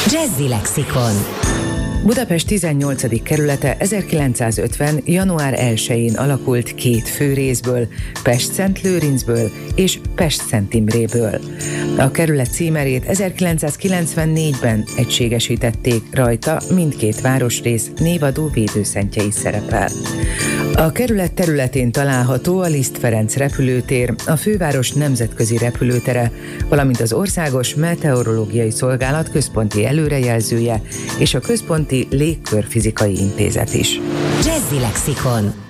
Jazzy Lexikon. Budapest 18. kerülete 1950. január 1-én alakult két főrészből, Pestszentlőrincből és Pestszt Imréből. A kerület címerét 1994-ben egységesítették, rajta mindkét városrész névadó védőszentje is szerepel. A kerület területén található a Liszt Ferenc repülőtér, a főváros nemzetközi repülőtere, valamint az Országos Meteorológiai Szolgálat központi előrejelzője és a Központi Légkörfizikai Intézet is. Jazzy Lexikon.